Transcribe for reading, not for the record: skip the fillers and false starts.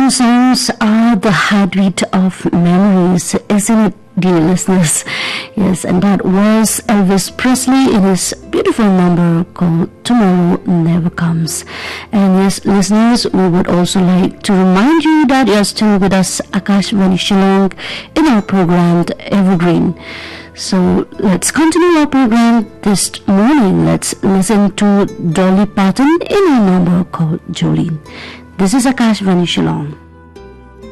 Traditional songs are the heartbeat of memories, isn't it, dear listeners? Yes, and that was Elvis Presley in his beautiful number called Tomorrow Never Comes. And yes, listeners, we would also like to remind you that you're still with us, Akashvani Shillong, in our program Evergreen. So let's continue our program this morning. Let's listen to Dolly Parton in a number called Jolene. This is Akashvani Shillong.